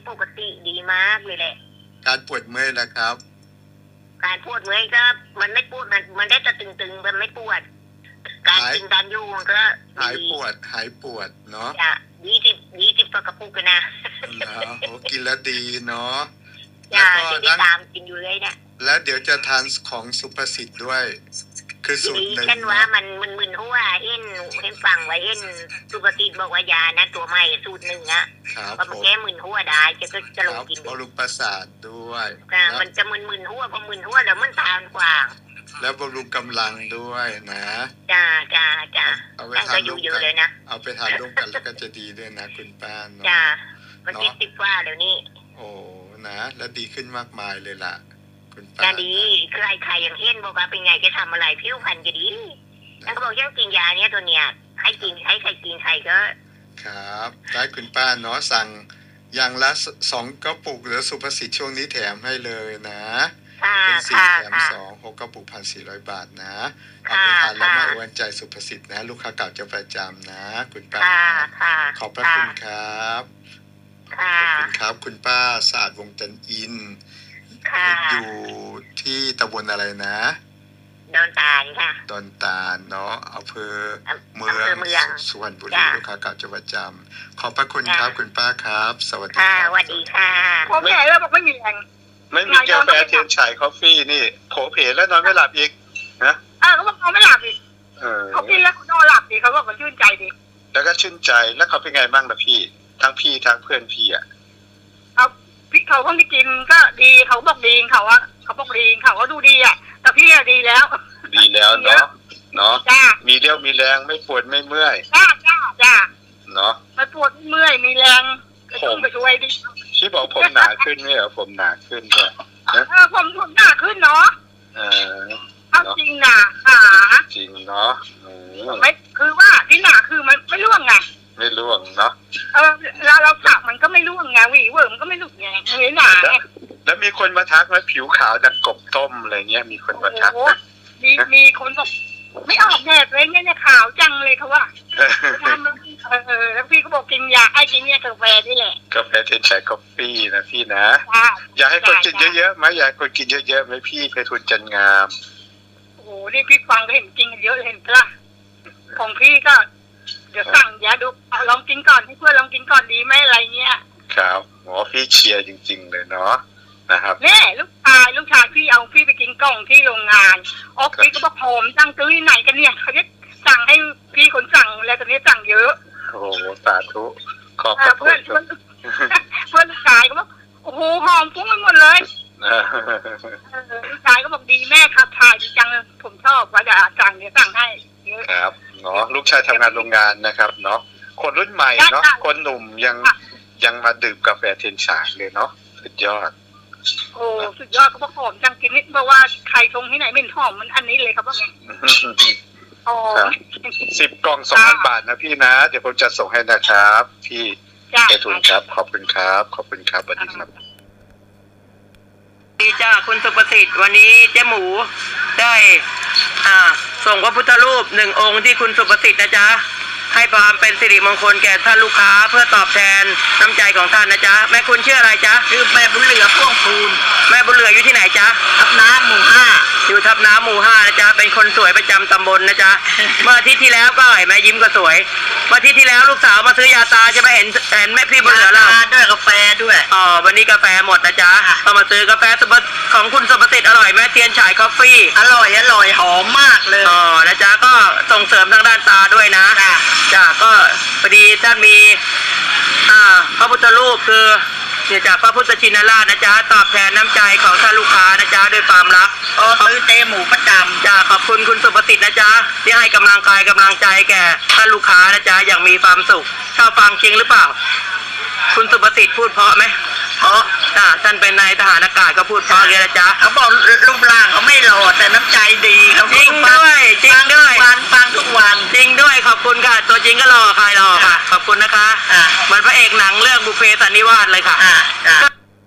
ปกติดีมากเลยแหละการปวดเมื่อยนะครับการปวดเมื่อยก็มันไม่ปวดมันได้แต่ตึงๆมันไม่ปวดการกินการอยู่มันก็หายปวดเนาะจะ20กระปุกกันนะโอ้กินแล้วดีเนาะแล้วก็ที่ตามกินอยู่เลยเนี่ยแล้วเดี๋ยวจะทานของสุภสิทธิ์ด้วยคือสูตรหนึ่งเช่นว่ามันมึนหัวเห็นฟังไว้เห็นสุภสิทธิ์บอกว่ายานะตัวใหม่สูตรหนึ่งอะว่ามันแก้มึนหัวได้จะลองกินบำรุงประสาทด้วยมันจะมึนหัวพอมึนหัวแล้วมันทานกว่าแล้วบำรุงกำลังด้วยนะจ้าเอาไปทานร่วมกันเลยนะเอาไปทานร่วมกันแล้วก็จะดีด้วยนะคุณป้าเนาะจ้ามันติดว่าเดี๋ยวนี้โอ้นะแล้วดีขึ้นมากมายเลยล่ะคุณป้าจะดีใครอย่างเห็นบอกว่าเป็นไงจะทำอะไรผิวพรรณจะดีนั่นก็บอกยังกินยาเนี้ยตัวเนี้ยให้กินให้ใครกินใครก็ครับได้คุณป้าเนาะสั่งอย่างละ2 กระปุกหรือสุภสิทธิ์ช่วงนี้แถมให้เลยนะเป็น4 แถม 2 6 กระปุก 1,400 บาทนะเอาไปทานแล้วมาอวยใจสุภสิทธิ์นะลูกค้าเก่าจะประจำนะคุณป้าขอบพระคุณครับขอบคุณครับคุณป้าสะอาดวงจันทร์อินอยู่ที่ตำบลอะไรนะดอนตาลค่ะดอนตาลเนาะอำเภอเมืองสุพรรณบุรีลูกค้าเก่าจะประจำขอบพระคุณครับคุณป้าครับสวัสดีครับสวัสดีค่ะผมแก่แล้วบอกไม่มีแรงไม่มีกาแฟเทียนฉายคอฟฟี่นี่โผเพแล้วนอนไม่หลับอีกนะเขาบอกนอนไม่หลับอีกเขากินแล้วนอนหลับดีเขาบอกมันชื่นใจดีแล้วก็ชื่นใจแล้วเขาเป็นไงบ้างล่ะพี่ทั้งเพื่อนพี่อ่ะพี่เขาคนที่กินก็ดีเขาบอกดีเขาว่าเขาบอกดีเขาก็ดูดีอ่ะแต่พี่อะดีแล้วเนาะมีเรี่ยวมีแรงไม่ปวดไม่เมื่อยจ้าเนาะไม่ปวดเมื่อยมีแรงผมไปช่วยดิพี่บอกผมหนาขึ้นไหมเหรอผมหนาขึ้นเนี่ยผมหนาขึ้นเนาะเอาจริงหนาจริงเนาะไม่คือว่าที่หนาคือมันไม่ร่วงไงไม่ร่วงเนาะเราสักมันก็ไม่ร่วงไงหวีเวิร์มก็ไม่หลุดไงไม่หนาแล้วมีคนมาทักว่าผิวขาวดังกบต้มอะไรเงี้ยมีคนมาทักมีคนบอกไม่ออกแดดเลยเนี่ยขาวจังเลยเขาว่าทำแล้วพี่ก็บอกกินยาไอ้กินเนี่ยกาแฟนี่แหละกาแฟเทียนฉายกาแฟนะพี่นะอยากให้คนกินเยอะๆไหมอยากคนกินเยอะๆไหมพี่ไพฑูรย์จันงามโอ้โหนี่พี่ฟังก็เห็นจริงเยอะเห็นปะของพี่ก็เดี๋ยวสั่งยาดูลองกินก่อนให้เพื่อนลองกินก่อนดีไหมอะไรเงี้ยครับหมอพี่เชียร์จริงๆเลยเนาะนะครับเนี่ยลูกชายพี่เอาพี่ไปกินกล่องที่โรงงานพี่ก็บอกผมสั่งซื้อที่ไหนกันเนี่ยเขาจะสั่งให้พี่คนสั่งแล้วตอนนี้สั่งเยอะโอ้สาธุขอบคุณเพื่อนลูกชายก็บอกโอ้โหหอมฟุ้งไปหมดเลยลูกชายก็บอกดีแม่ครับถ่ายดีจังผมชอบว่าจะสั่งเดี๋ยวสั่งให้เยอะครับเนาะลูกชายทำงานโรงงานนะครับเนาะคนรุ่นใหม่เนาะคนหนุ่มยังมาดื่มกาแฟเทียนฉายเลยเนาะสุดยอดโอ้สุดยอดเขาบอกหอมจังกินนิดเพราะว่าใครชงที่ไหนไม่หอมมันอันนี้เลยครับว่าไง 10 กล่อง 2,000 บาทนะพี่นะเดี๋ยวผมจะส่งให้นะครับพี่ไพฑูรย์ครับขอบคุณครับสวัสดีครับดีจ้าคุณสุประสิทธิ์วันนี้เจ๊หมูได้ส่งพระพุทธรูป1 องค์ที่คุณสุประสิทธิ์นะจ๊ะให้ความเป็นสิริมงคลแก่ท่านลูกค้าเพื่อตอบแทนน้ำใจของท่านนะจ๊ะแม่คุณชื่ออะไรจ๊ะชื่อแม่บุญเหลือพ่วงพูนแม่บุญเหลืออยู่ที่ไหนจ๊ะทับน้ำหมู่5 อยู่ทับน้ำหมู่5นะจ๊ะเป็นคนสวยประจำตำบลนะจ๊ะเมื่ออาทิตย์ที่แล้วก็เห็นแม่ยิ้มก็สวยเมื่ออาทิตย์ที่แล้วลูกสาวมาซื้อยาตาใช่ไหมเห็นแม่พี่บุญเหลือเราด้วยกาแฟด้วยวันนี้กาแฟหมดนะจ๊ะก็มาซื้อกาแฟของคุณสุประสิทธิ์อร่อยแม่เทียนฉายคอฟฟี่อร่อยหอมมากเลยนะจ๊ะก็ส่งเสริมทางด้านตาด้วยนะจ้ะก็พอดีท่านมีพระพุทธรูปคือเนี่ยจากพระพุทธชินราชนะจ๊ะตอบแทนน้ำใจของท่านลูกค้านะจ๊ะด้วยความรักซื้อเจ๊หมูประจำจ้ะขอบคุณคุณสุประสิทธิ์นะจ๊ะที่ให้กำลังกายกำลังใจแก่ท่านลูกค้านะจ๊ะอย่างมีความสุขชอบฟังจริงหรือเปล่าคุณสุประสิทธิ์พูดเพราะไหมเพราะท่านเป็นนายทหารอากาศก็พูดเพราะเลยนะจ๊ะเขาบอกรูปร่างเขาไม่หล่อแต่น้ำใจดีเขาจริงด้วยฟังทุกวันจริงด้วยขอบคุณค่ะตัวจริงก็หล่อใครหล่อค่ะขอบคุณนะคะเหมือนพระเอกหนังเรื่องบุพเพสันนิวาสเลยค่ะ